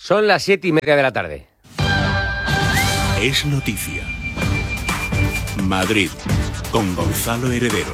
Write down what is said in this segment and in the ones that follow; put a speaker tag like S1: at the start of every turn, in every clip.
S1: Son las 7:30 de la tarde.
S2: Es noticia. Madrid, con Gonzalo Heredero.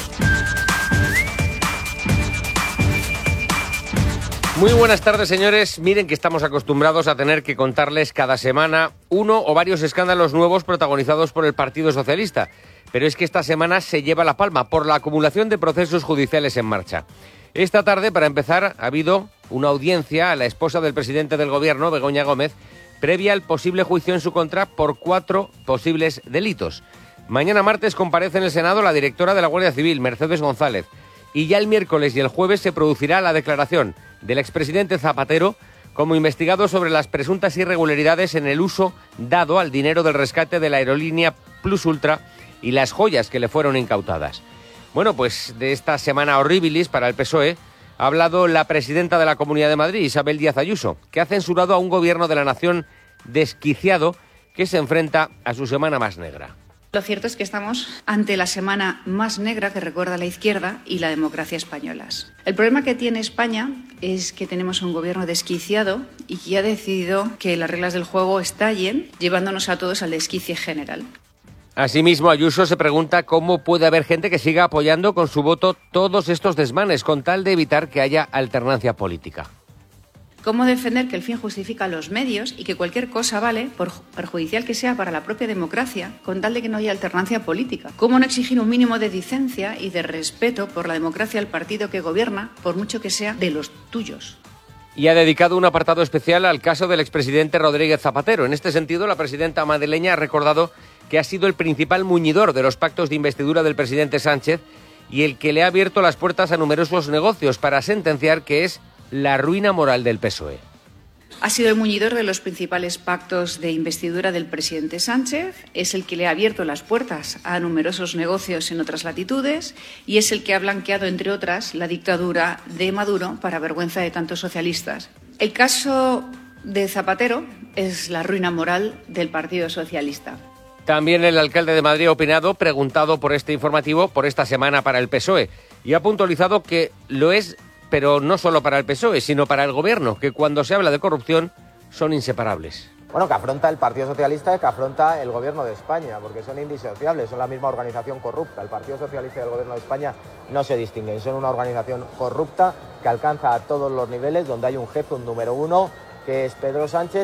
S1: Muy buenas tardes, señores. Miren que estamos acostumbrados a tener que contarles cada semana uno o varios escándalos nuevos protagonizados por el Partido Socialista. Pero es que esta semana se lleva la palma por la acumulación de procesos judiciales en marcha. Esta tarde, para empezar, ha habido una audiencia a la esposa del presidente del Gobierno, Begoña Gómez, previa al posible juicio en su contra por 4 posibles delitos. Mañana martes comparece en el Senado la directora de la Guardia Civil, Mercedes González. Y ya el miércoles y el jueves se producirá la declaración del expresidente Zapatero como investigado sobre las presuntas irregularidades en el uso dado al dinero del rescate de la aerolínea Plus Ultra y las joyas que le fueron incautadas. Bueno, pues de esta semana horribilis para el PSOE ha hablado la presidenta de la Comunidad de Madrid, Isabel Díaz Ayuso, que ha censurado a un gobierno de la nación desquiciado que se enfrenta a su semana más negra.
S3: Lo cierto es que estamos ante la semana más negra que recuerda la izquierda y la democracia españolas. El problema que tiene España es que tenemos un gobierno desquiciado y que ha decidido que las reglas del juego estallen, llevándonos a todos al desquicie general.
S1: Asimismo, Ayuso se pregunta cómo puede haber gente que siga apoyando con su voto todos estos desmanes con tal de evitar que haya alternancia política.
S3: ¿Cómo defender que el fin justifica los medios y que cualquier cosa vale, por perjudicial que sea para la propia democracia, con tal de que no haya alternancia política? ¿Cómo no exigir un mínimo de decencia y de respeto por la democracia al partido que gobierna, por mucho que sea de los tuyos?
S1: Y ha dedicado un apartado especial al caso del expresidente Rodríguez Zapatero. En este sentido, la presidenta madrileña ha recordado que ha sido el principal muñidor de los pactos de investidura del presidente Sánchez y el que le ha abierto las puertas a numerosos negocios para sentenciar que es la ruina moral del PSOE.
S3: Ha sido el muñidor de los principales pactos de investidura del presidente Sánchez, es el que le ha abierto las puertas a numerosos negocios en otras latitudes y es el que ha blanqueado, entre otras, la dictadura de Maduro para vergüenza de tantos socialistas. El caso de Zapatero es la ruina moral del Partido Socialista.
S1: También el alcalde de Madrid ha opinado, preguntado por este informativo, por esta semana para el PSOE, y ha puntualizado que lo es, pero no solo para el PSOE, sino para el Gobierno, que cuando se habla de corrupción son inseparables.
S4: Bueno, que afronta el Partido Socialista y que afronta el Gobierno de España, porque son indisociables, son la misma organización corrupta. El Partido Socialista y el Gobierno de España no se distinguen, son una organización corrupta que alcanza a todos los niveles, donde hay un jefe, un número uno, que es Pedro Sánchez.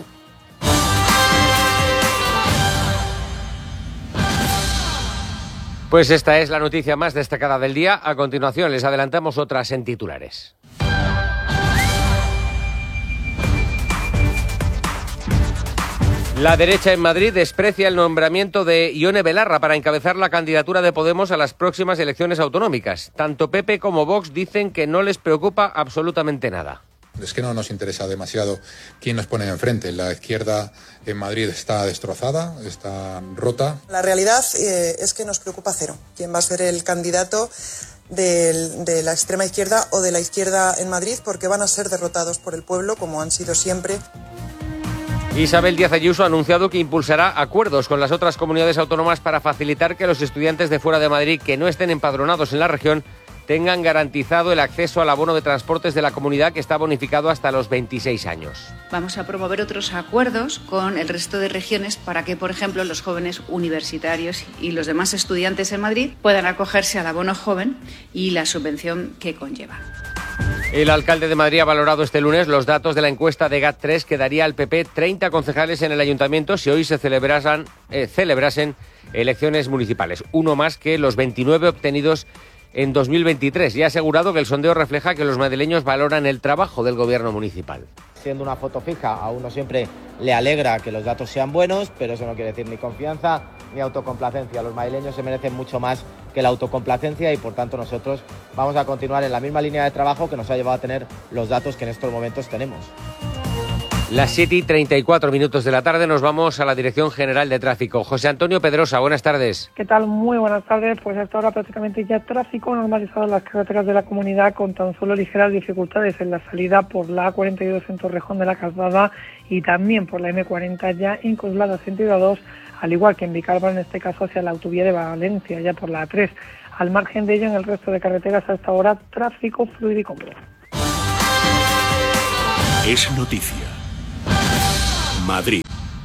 S1: Pues esta es la noticia más destacada del día. A continuación les adelantamos otras en titulares. La derecha en Madrid desprecia el nombramiento de Ione Belarra para encabezar la candidatura de Podemos a las próximas elecciones autonómicas. Tanto PP como Vox dicen que no les preocupa absolutamente nada.
S5: Es que no nos interesa demasiado quién nos pone enfrente. La izquierda en Madrid está destrozada, está rota.
S6: La realidad es que nos preocupa cero quién va a ser el candidato de la extrema izquierda o de la izquierda en Madrid, porque van a ser derrotados por el pueblo, como han sido siempre.
S1: Isabel Díaz Ayuso ha anunciado que impulsará acuerdos con las otras comunidades autónomas para facilitar que los estudiantes de fuera de Madrid que no estén empadronados en la región tengan garantizado el acceso al abono de transportes de la comunidad, que está bonificado hasta los 26 años.
S3: Vamos a promover otros acuerdos con el resto de regiones para que, por ejemplo, los jóvenes universitarios y los demás estudiantes en Madrid puedan acogerse al abono joven y la subvención que conlleva.
S1: El alcalde de Madrid ha valorado este lunes los datos de la encuesta de GAT3 que daría al PP 30 concejales en el ayuntamiento si hoy se celebrasen elecciones municipales, uno más que los 29 obtenidos en 2023, y ha asegurado que el sondeo refleja que los madrileños valoran el trabajo del gobierno municipal.
S4: Siendo una foto fija, a uno siempre le alegra que los datos sean buenos, pero eso no quiere decir ni confianza ni autocomplacencia. Los madrileños se merecen mucho más que la autocomplacencia y por tanto nosotros vamos a continuar en la misma línea de trabajo que nos ha llevado a tener los datos que en estos momentos tenemos.
S1: Las 7:34 de la tarde nos vamos a la Dirección General de Tráfico. José Antonio Pedrosa, buenas tardes.
S7: ¿Qué tal? Muy buenas tardes. Pues hasta ahora prácticamente ya tráfico normalizado en las carreteras de la comunidad, con tan solo ligeras dificultades en la salida por la A42 en Torrejón de la Calzada y también por la M40 ya en Coslada sentido A2, al igual que en Vicálvaro, en este caso hacia la autovía de Valencia, ya por la A3. Al margen de ello, en el resto de carreteras hasta ahora tráfico fluido y cómodo.
S2: Es noticia. Madrid.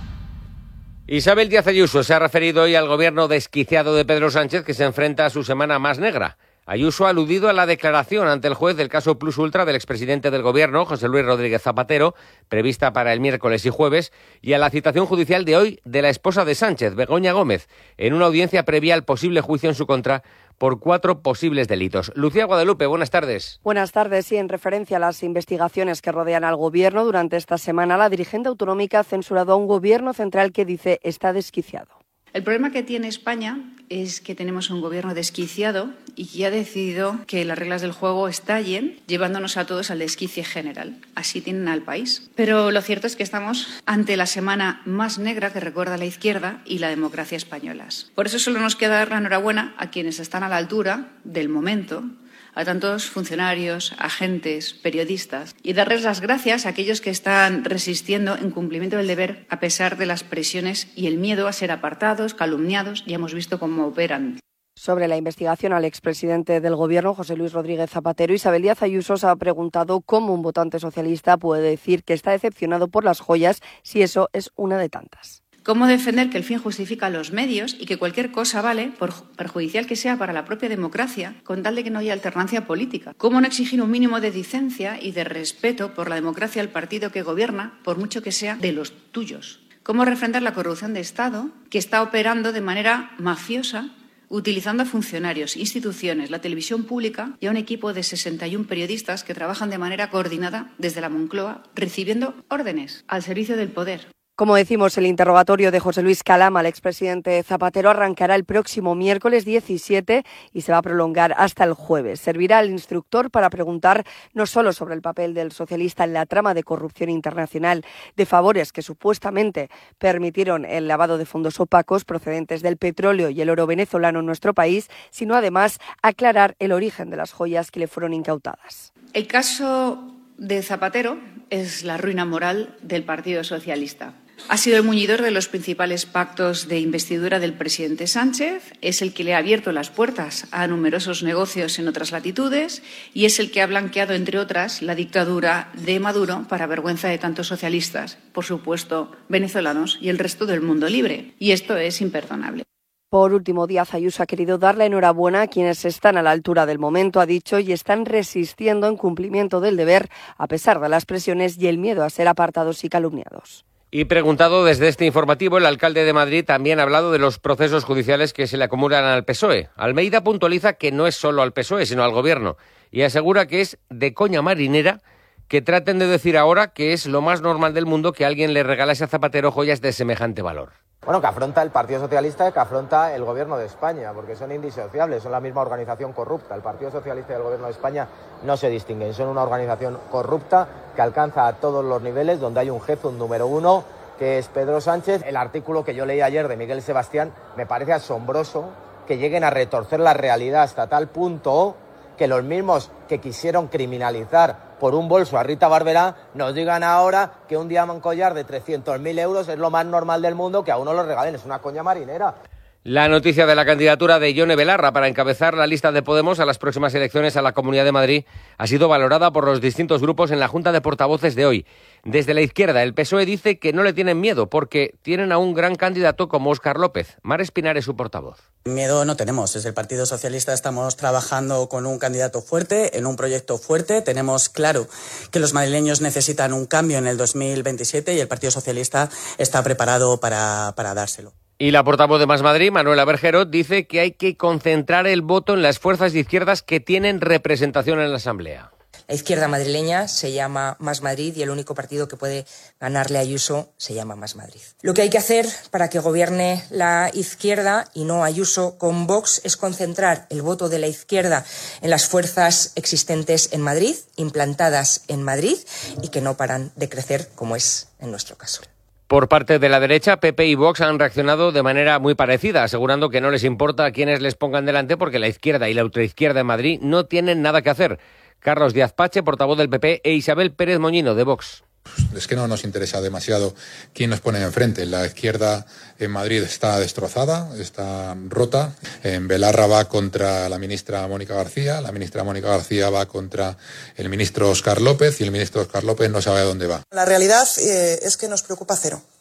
S1: Isabel Díaz Ayuso se ha referido hoy al gobierno desquiciado de Pedro Sánchez, que se enfrenta a su semana más negra. Ayuso ha aludido a la declaración ante el juez del caso Plus Ultra del expresidente del Gobierno, José Luis Rodríguez Zapatero, prevista para el miércoles y jueves, y a la citación judicial de hoy de la esposa de Sánchez, Begoña Gómez, en una audiencia previa al posible juicio en su contra por 4 posibles delitos. Lucía Guadalupe, buenas tardes.
S8: Buenas tardes. Y en referencia a las investigaciones que rodean al Gobierno, durante esta semana la dirigente autonómica ha censurado a un Gobierno central que dice está desquiciado.
S3: El problema que tiene España es que tenemos un gobierno desquiciado y que ha decidido que las reglas del juego estallen, llevándonos a todos al desquicie general. Así tienen al país. Pero lo cierto es que estamos ante la semana más negra que recuerda la izquierda y la democracia españolas. Por eso solo nos queda dar la enhorabuena a quienes están a la altura del momento, a tantos funcionarios, agentes, periodistas, y darles las gracias a aquellos que están resistiendo en cumplimiento del deber a pesar de las presiones y el miedo a ser apartados, calumniados. Ya hemos visto cómo operan.
S8: Sobre la investigación al expresidente del Gobierno, José Luis Rodríguez Zapatero, Isabel Díaz Ayuso se ha preguntado cómo un votante socialista puede decir que está decepcionado por las joyas si eso es una de tantas.
S3: ¿Cómo defender que el fin justifica los medios y que cualquier cosa vale, por perjudicial que sea para la propia democracia, con tal de que no haya alternancia política? ¿Cómo no exigir un mínimo de decencia y de respeto por la democracia al partido que gobierna, por mucho que sea de los tuyos? ¿Cómo refrendar la corrupción de Estado que está operando de manera mafiosa, utilizando a funcionarios, instituciones, la televisión pública y a un equipo de 61 periodistas que trabajan de manera coordinada desde la Moncloa, recibiendo órdenes al servicio del poder?
S8: Como decimos, el interrogatorio de José Luis Calama al expresidente Zapatero arrancará el próximo miércoles 17 y se va a prolongar hasta el jueves. Servirá al instructor para preguntar no solo sobre el papel del socialista en la trama de corrupción internacional de favores que supuestamente permitieron el lavado de fondos opacos procedentes del petróleo y el oro venezolano en nuestro país, sino además aclarar el origen de las joyas que le fueron incautadas.
S3: El caso de Zapatero es la ruina moral del Partido Socialista. Ha sido el muñidor de los principales pactos de investidura del presidente Sánchez, es el que le ha abierto las puertas a numerosos negocios en otras latitudes y es el que ha blanqueado, entre otras, la dictadura de Maduro para vergüenza de tantos socialistas, por supuesto venezolanos y el resto del mundo libre. Y esto es imperdonable.
S8: Por último, Díaz Ayuso ha querido dar la enhorabuena a quienes están a la altura del momento, ha dicho, y están resistiendo en cumplimiento del deber, a pesar de las presiones y el miedo a ser apartados y calumniados.
S1: Y preguntado desde este informativo, el alcalde de Madrid también ha hablado de los procesos judiciales que se le acumulan al PSOE. Almeida puntualiza que no es solo al PSOE, sino al Gobierno, y asegura que es de coña marinera que traten de decir ahora que es lo más normal del mundo que alguien le regalase a Zapatero joyas de semejante valor.
S4: Bueno, que afronta el Partido Socialista y que afronta el Gobierno de España, porque son indisociables, son la misma organización corrupta. El Partido Socialista y el Gobierno de España no se distinguen, son una organización corrupta que alcanza a todos los niveles, donde hay un jefe, un número uno, que es Pedro Sánchez. El artículo que yo leí ayer de Miguel Sebastián me parece asombroso que lleguen a retorcer la realidad hasta tal punto que los mismos que quisieron criminalizar por un bolso a Rita Barberá nos digan ahora que un diamante collar de 300.000 euros es lo más normal del mundo, que a uno lo regalen. Es una coña marinera.
S1: La noticia de la candidatura de Ione Belarra para encabezar la lista de Podemos a las próximas elecciones a la Comunidad de Madrid ha sido valorada por los distintos grupos en la Junta de Portavoces de hoy. Desde la izquierda, el PSOE dice que no le tienen miedo porque tienen a un gran candidato como Óscar López. Mar Espinar es su portavoz.
S9: Miedo no tenemos. Desde el Partido Socialista estamos trabajando con un candidato fuerte, en un proyecto fuerte. Tenemos claro que los madrileños necesitan un cambio en el 2027 y el Partido Socialista está preparado para dárselo.
S1: Y la portavoz de Más Madrid, Manuela Berjero, dice que hay que concentrar el voto en las fuerzas de izquierdas que tienen representación en la Asamblea.
S10: La izquierda madrileña se llama Más Madrid y el único partido que puede ganarle a Ayuso se llama Más Madrid. Lo que hay que hacer para que gobierne la izquierda y no Ayuso con Vox es concentrar el voto de la izquierda en las fuerzas existentes en Madrid, implantadas en Madrid y que no paran de crecer como es en nuestro caso.
S1: Por parte de la derecha, PP y Vox han reaccionado de manera muy parecida, asegurando que no les importa a quienes les pongan delante porque la izquierda y la ultraizquierda en Madrid no tienen nada que hacer. Carlos Díaz Pache, portavoz del PP, e Isabel Pérez Moñino, de Vox.
S5: Es que no nos interesa demasiado quién nos pone enfrente. La izquierda en Madrid está destrozada, está rota. En Belarra va contra la ministra Mónica García, la ministra Mónica García va contra el ministro Óscar López y el ministro Óscar López no sabe a dónde va.
S6: La realidad es que nos preocupa cero.